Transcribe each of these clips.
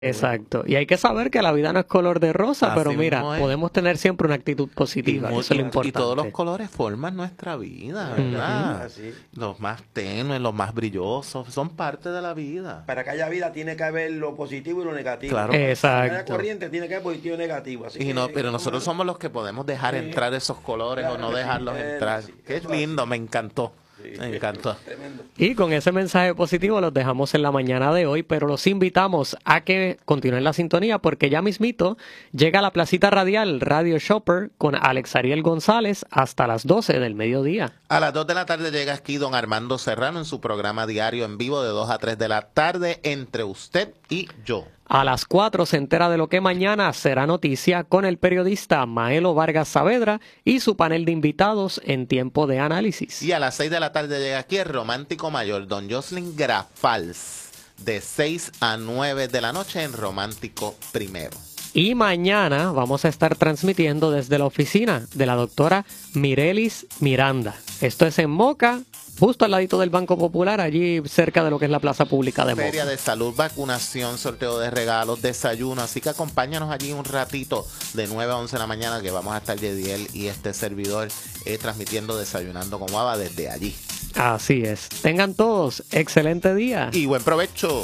Exacto. Y hay que saber que la vida no es color de rosa, pero mira, podemos tener siempre una actitud positiva. Eso es lo importante. Y todos los colores forman nuestra vida, ¿verdad? Los más tenues, los más brillosos, son parte de la vida. Para que haya vida tiene que haber lo positivo y lo negativo. Claro. Exacto. Para que haya corriente tiene que haber positivo y negativo. Así pero nosotros somos los que podemos dejar entrar esos colores o no dejarlos entrar. Qué lindo, me encantó. Me encantó. Y con ese mensaje positivo los dejamos en la mañana de hoy, pero los invitamos a que continúen la sintonía porque ya mismito llega la Placita Radial Radio Shopper con Alex Ariel González hasta las 12 del mediodía. A las 2 de la tarde llega aquí don Armando Serrano en su programa diario en vivo de 2 a 3 de la tarde entre usted y yo. A las 4 se entera de lo que mañana será noticia con el periodista Maelo Vargas Saavedra y su panel de invitados en tiempo de análisis. Y a las 6 de la tarde llega aquí el romántico mayor, don Jocelyn Grafals, de 6 a 9 de la noche en Romántico Primero. Y mañana vamos a estar transmitiendo desde la oficina de la doctora Mirelis Miranda. Esto es en Moca, justo al ladito del Banco Popular, allí cerca de lo que es la plaza pública de Moca. Feria de salud, vacunación, sorteo de regalos, desayuno, así que acompáñanos allí un ratito de 9 a 11 de la mañana que vamos a estar Yediel y este servidor transmitiendo Desayunando con Guava desde allí. Así es. Tengan todos excelente día. Y buen provecho.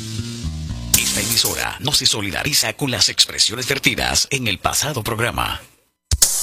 Esta emisora no se solidariza con las expresiones vertidas en el pasado programa.